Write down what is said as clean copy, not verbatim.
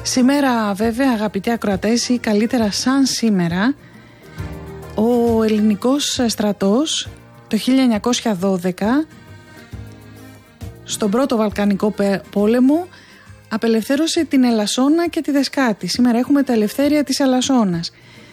Σήμερα βέβαια, αγαπητοί ακροατές, ή καλύτερα σαν σήμερα, ο ελληνικός στρατός το 1912 στον πρώτο Βαλκανικό πόλεμο απελευθέρωσε την Ελασσόνα και τη Δεσκάτη. Σήμερα έχουμε τα ελευθέρια της Ελασσόνας.